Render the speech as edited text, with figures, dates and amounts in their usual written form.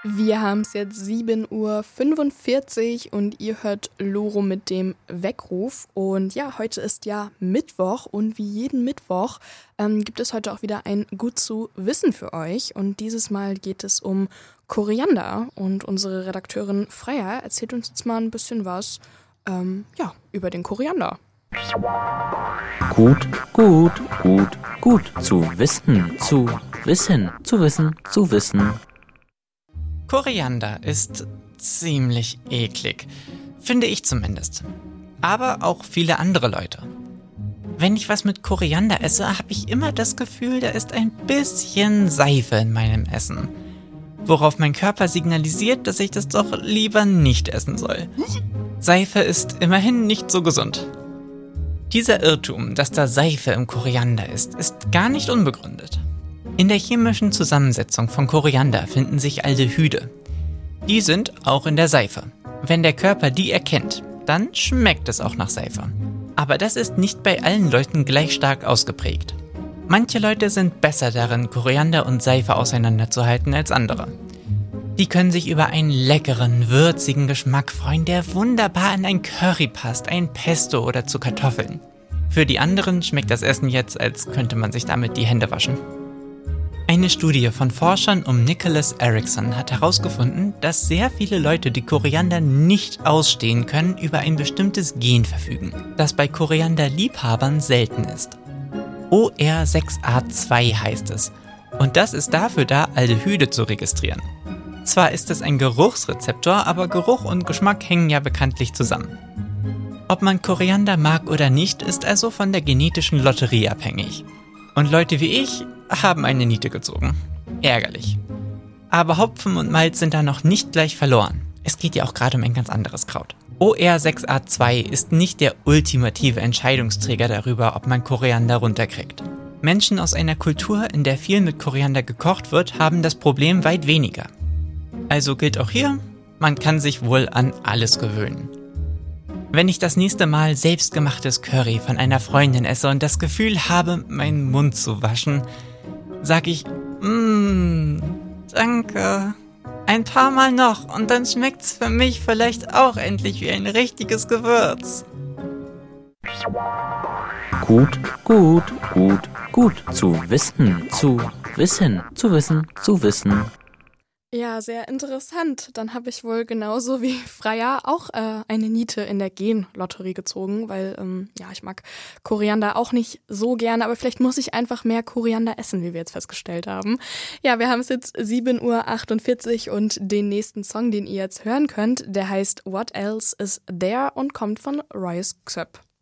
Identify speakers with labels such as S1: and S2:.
S1: Wir haben es jetzt 7:45 Uhr und ihr hört Loro mit dem Weckruf. Und ja, heute ist ja Mittwoch und wie jeden Mittwoch gibt es heute auch wieder ein Gut zu wissen für euch. Und dieses Mal geht es um Koriander. Und unsere Redakteurin Freya erzählt uns jetzt mal ein bisschen was über den Koriander.
S2: Gut zu wissen.
S3: Koriander ist ziemlich eklig, finde ich zumindest. Aber auch viele andere Leute. Wenn ich was mit Koriander esse, habe ich immer das Gefühl, da ist ein bisschen Seife in meinem Essen. Worauf mein Körper signalisiert, dass ich das doch lieber nicht essen soll. Seife ist immerhin nicht so gesund. Dieser Irrtum, dass da Seife im Koriander ist gar nicht unbegründet. In der chemischen Zusammensetzung von Koriander finden sich Aldehyde. Die sind auch in der Seife. Wenn der Körper die erkennt, dann schmeckt es auch nach Seife. Aber das ist nicht bei allen Leuten gleich stark ausgeprägt. Manche Leute sind besser darin, Koriander und Seife auseinanderzuhalten als andere. Die können sich über einen leckeren, würzigen Geschmack freuen, der wunderbar in ein Curry passt, ein Pesto oder zu Kartoffeln. Für die anderen schmeckt das Essen jetzt, als könnte man sich damit die Hände waschen. Eine Studie von Forschern um Nicholas Erickson hat herausgefunden, dass sehr viele Leute, die Koriander nicht ausstehen können, über ein bestimmtes Gen verfügen, das bei Korianderliebhabern selten ist. OR6A2 heißt es. Und das ist dafür da, Aldehyde zu registrieren. Zwar ist es ein Geruchsrezeptor, aber Geruch und Geschmack hängen ja bekanntlich zusammen. Ob man Koriander mag oder nicht, ist also von der genetischen Lotterie abhängig. Und Leute wie ich haben eine Niete gezogen. Ärgerlich. Aber Hopfen und Malz sind da noch nicht gleich verloren. Es geht ja auch gerade um ein ganz anderes Kraut. OR6A2 ist nicht der ultimative Entscheidungsträger darüber, ob man Koriander runterkriegt. Menschen aus einer Kultur, in der viel mit Koriander gekocht wird, haben das Problem weit weniger. Also gilt auch hier, man kann sich wohl an alles gewöhnen. Wenn ich das nächste Mal selbstgemachtes Curry von einer Freundin esse und das Gefühl habe, meinen Mund zu waschen, sag ich, danke. Ein paar Mal noch und dann schmeckt's für mich vielleicht auch endlich wie ein richtiges Gewürz.
S2: Gut zu wissen.
S1: Ja, sehr interessant. Dann habe ich wohl genauso wie Freya auch eine Niete in der Genlotterie gezogen, weil ich mag Koriander auch nicht so gerne, aber vielleicht muss ich einfach mehr Koriander essen, wie wir jetzt festgestellt haben. Ja, wir haben es jetzt 7:48 Uhr und den nächsten Song, den ihr jetzt hören könnt, der heißt What Else Is There und kommt von Royce Xöp.